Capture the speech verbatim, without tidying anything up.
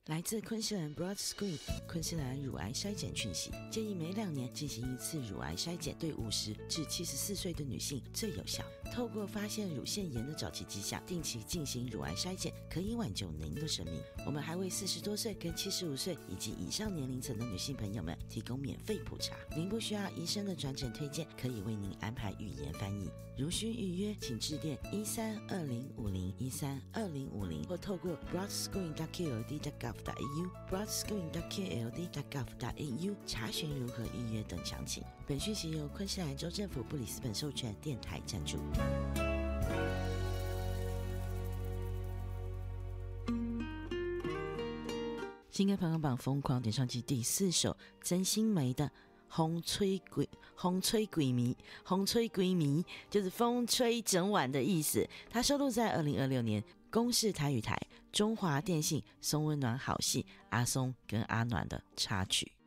来自昆士兰 Broad Screen 昆士兰乳癌筛检讯息，建议每两年进行一次乳癌筛检，对五十至七十四岁的女性最有效。透过发现乳腺炎的早期迹象，定期进行乳癌筛检，可以挽救您的生命。我们还为四十多岁跟七十五岁以及以上年龄层的女性朋友们提供免费普查，您不需要医生的转诊推荐，可以为您安排语言翻译。如需预约，请致电一三二零五零一三二零五零，或透过 broad screen dot k l d dot gov dot a u broad screen dot k l d dot gov dot a u 查询如何预约等详情。本讯息由昆士兰州政府布里斯本授权，电台赞助。新歌排行榜疯狂点上去第四首，曾心湄的风吹鬼风吹鬼迷，风吹鬼迷就是风吹整晚的意思。它收录在二零二六年公视台语台中华电信松温暖好戏阿松跟阿暖的插曲。